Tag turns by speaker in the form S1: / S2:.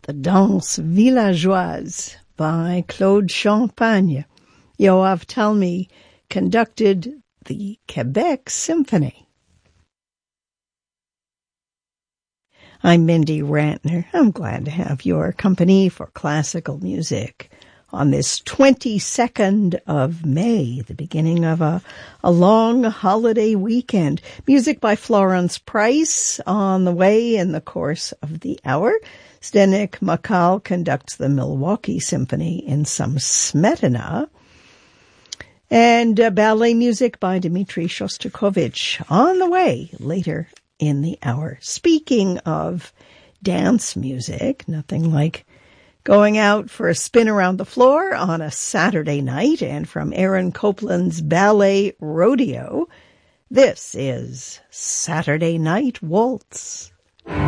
S1: The Danse Villageoise by Claude Champagne. Yoav Talmy conducted the Quebec Symphony. I'm Mindy Rantner. I'm glad to have your company for classical music on this 22nd of May, the beginning of a long holiday weekend. Music by Florence Price on the way in the course of the hour. Zdenek Makal conducts the Milwaukee Symphony in some Smetana. And ballet music by Dmitri Shostakovich on the way later in the hour. Speaking of dance music, nothing like going out for a spin around the floor on a Saturday night, and from Aaron Copland's Ballet Rodeo, this is Saturday Night Waltz.